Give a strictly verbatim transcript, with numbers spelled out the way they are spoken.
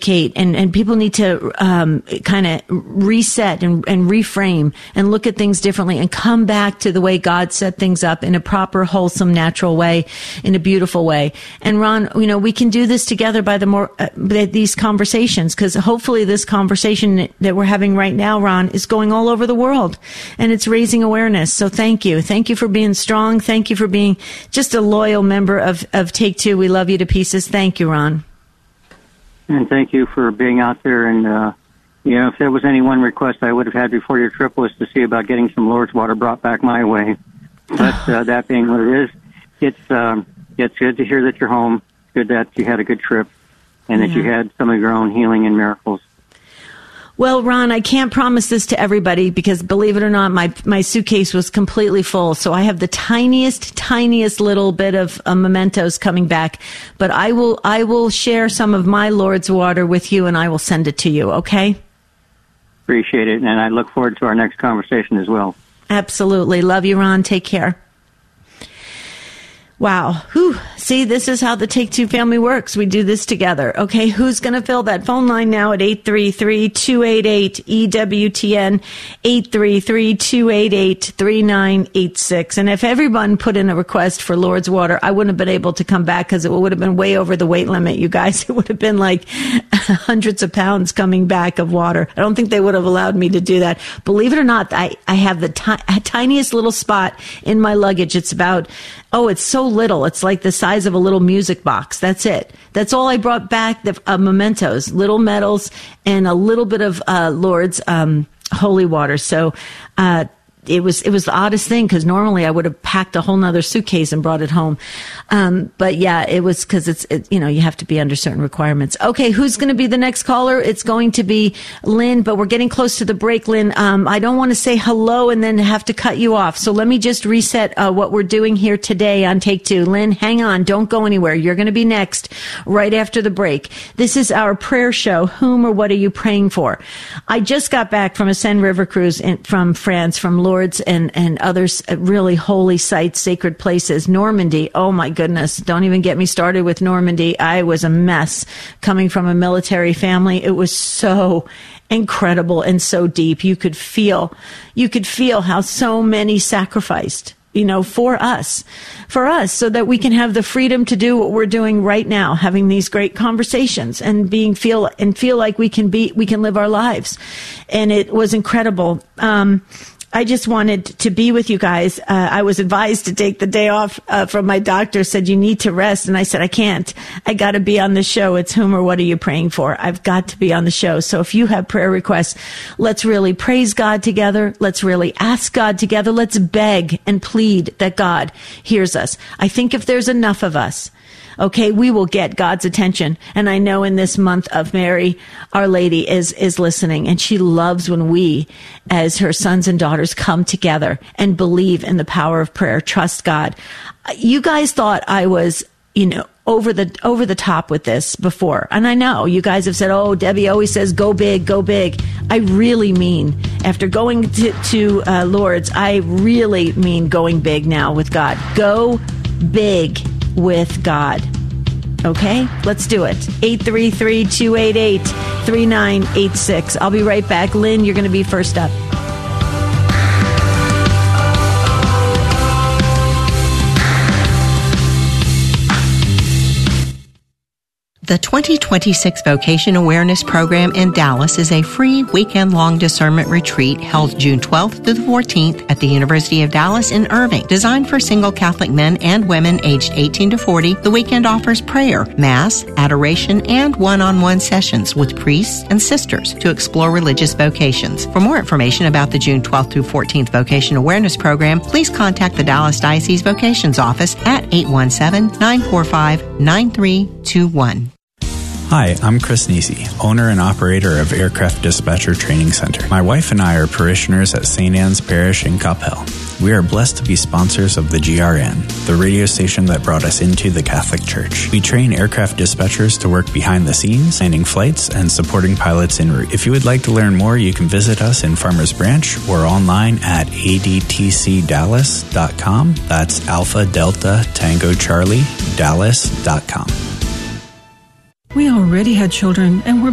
Kate, and, and people need to um, kind of reset and, and reframe and look at things differently and come back to the way God set things up in a proper, wholesome, natural way, in a beautiful way. And Ron, you know, we can do this together by the more uh, these conversations, because hopefully this conversation that we're having right now, Ron, is going all over the world, and it's raising awareness. So thank you. Thank you for being strong. Thank you for being just a loyal member of, of Take Two. We love you to pieces. Thank you, Ron. And thank you for being out there. And, uh, you know, if there was any one request I would have had before your trip was to see about getting some Lord's water brought back my way. But uh, that being what it is, it's, um, it's good to hear that you're home. Good that you had a good trip and that yeah. you had some of your own healing and miracles. Well, Ron, I can't promise this to everybody because, believe it or not, my my suitcase was completely full. So I have the tiniest, tiniest little bit of uh, mementos coming back. But I will I will share some of my Lord's water with you, and I will send it to you, okay? Appreciate it, and I look forward to our next conversation as well. Absolutely. Love you, Ron. Take care. Wow. Whew. See, this is how the Take Two family works. We do this together. Okay. Who's going to fill that phone line now at eight three three, two eight eight, E W T N, eight three three, two eight eight, three nine eight six. And if everyone put in a request for Lord's water, I wouldn't have been able to come back because it would have been way over the weight limit, you guys. It would have been like hundreds of pounds coming back of water. I don't think they would have allowed me to do that. Believe it or not, I, I have the ti- tiniest little spot in my luggage. It's about, oh, it's so little. It's like the size of a little music box. That's it. That's all I brought back, the uh, mementos, little medals, and a little bit of uh, Lord's um, holy water. So uh It was it was the oddest thing because normally I would have packed a whole nother suitcase and brought it home. Um, but yeah, it was because it's, it, you know, you have to be under certain requirements. Okay, who's going to be the next caller? It's going to be Lynn, but we're getting close to the break, Lynn. Um, I don't want to say hello and then have to cut you off. So let me just reset uh, what we're doing here today on Take Two. Lynn, hang on. Don't go anywhere. You're going to be next right after the break. This is our prayer show. Whom or what are you praying for? I just got back from a Seine River cruise in, from France, from Lourdes and, and others really holy sites, sacred places. Normandy, oh my goodness, don't even get me started with Normandy. I was a mess coming from a military family. It was so incredible and so deep. You could feel, you could feel how so many sacrificed, you know, for us, for us, so that we can have the freedom to do what we're doing right now, having these great conversations and being feel and feel like we can be, we can live our lives. And it was incredible. Um, I just wanted to be with you guys. Uh, I was advised to take the day off uh, from my doctor, said you need to rest. And I said, I can't. I got to be on the show. It's whom or what are you praying for? I've got to be on the show. So if you have prayer requests, let's really praise God together. Let's really ask God together. Let's beg and plead that God hears us. I think if there's enough of us, okay, we will get God's attention. And I know in this month of Mary, Our Lady is, is listening, and she loves when we, as her sons and daughters, come together and believe in the power of prayer, trust God. You guys thought I was, you know, over the, over the top with this before. And I know you guys have said, oh, Debbie always says, go big, go big. I really mean, after going to, to uh, Lourdes, I really mean going big now with God. Go big with God. Okay, let's do it. eight three three, two eight eight, three nine eight six. I'll be right back. Lynn, you're going to be first up. The twenty twenty-six Vocation Awareness Program in Dallas is a free weekend-long discernment retreat held June twelfth to the fourteenth at the University of Dallas in Irving. Designed for single Catholic men and women aged eighteen to forty, the weekend offers prayer, mass, adoration, and one-on-one sessions with priests and sisters to explore religious vocations. For more information about the June twelfth through fourteenth Vocation Awareness Program, please contact the Dallas Diocese Vocations Office at eight one seven, nine four five, nine three two one. Hi, I'm Chris Nisi, owner and operator of Aircraft Dispatcher Training Center. My wife and I are parishioners at Saint Anne's Parish in Coppell. We are blessed to be sponsors of the G R N, the radio station that brought us into the Catholic Church. We train aircraft dispatchers to work behind the scenes, landing flights, and supporting pilots en route. If you would like to learn more, you can visit us in Farmers Branch or online at a d t c dallas dot com. That's Alpha Delta Tango Charlie Dallas dot com. We already had children, and we're